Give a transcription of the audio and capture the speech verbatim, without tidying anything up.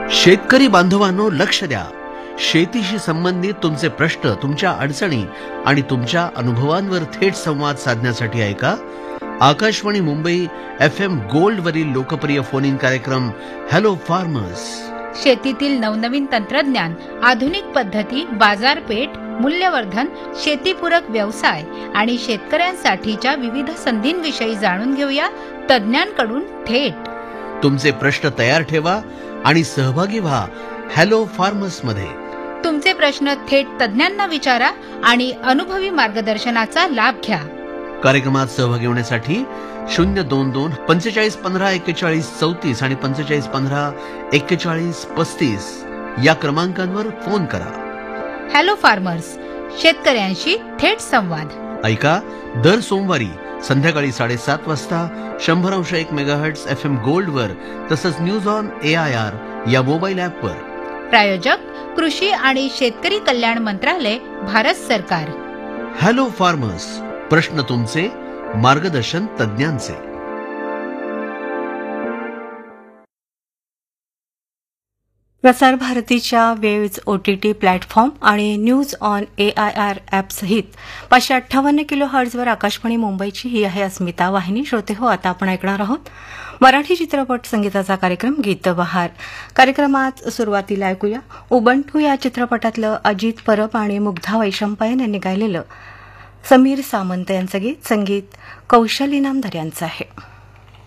शेतकरी बांधवांनो, लक्ष द्या. शेतीशी संबंधित तुमचे प्रश्न, तुमच्या अडचणी आणि तुमच्या अनुभवांवर थेट संवाद साधण्यासाठी ऐका Akashvani Mumbai F M gold वरील लोकप्रिय फोन इन कार्यक्रम हॅलो फार्मर्स. शेतीतील नवनवीन तंत्रज्ञान, आधुनिक पद्धती, बाजारपेठ, मूल्यवर्धन, शेतीपूरक व्यवसाय आणि शेतकऱ्यांसाठीच्या विविध संधींविषयी जाणून घेऊया तज्ञांकडून थेट. तुमचे प्रश्न तयार ठेवा आणि सहभागी व्हा हॅलो फार्मर्स मध्ये. तुमचे प्रश्न थेट तज्ञांना विचारा आणि अनुभवी मार्गदर्शनाचा लाभ घ्या. कार्यक्रमात सहभागी होण्यासाठी शून्य दोन दोन पंचेचाळीस पंधरा एक्केचाळीस चौतीस आणि पंचेचाळीस पंधरा एक्केचाळीस पस्तीस या क्रमांकांवर फोन करा. हॅलो फार्मर्स, शेतकऱ्यांशी थेट संवाद. ऐका दर सोमवारी संध्याकाळी साडेसात वाजता शंभर अंश एक मेगाहर्ट्ज एफ एम गोल्ड वर, तसंच news on A I R या मोबाईल ऍप वर. प्रायोजक कृषी आणि शेतकरी कल्याण मंत्रालय, भारत सरकार. हॅलो फार्मर्स, प्रश्न तुमचे, मार्गदर्शन तज्ञांचे. प्रसार भारतीच्या वेव्ज ओटीटी प्लॅटफॉर्म आणि news on A I R ॲपसहित पाचशे अठ्ठावन्न किलो हर्ट्झवर आकाशवाणी मुंबईची ही आहे अस्मिता वाहिनी. श्रोते हो, आता आपण ऐकणार आहोत मराठी चित्रपट संगीताचा कार्यक्रम गीतबहार. कार्यक्रमात सुरुवातीला ऐकूया उबंटू या चित्रपटातलं अजित परब आणि मुग्धा वैशंपायन यांनी गायलेलं समीर सामंत यांचं गीत. संगीत कौशली नामधर यांचं आहे.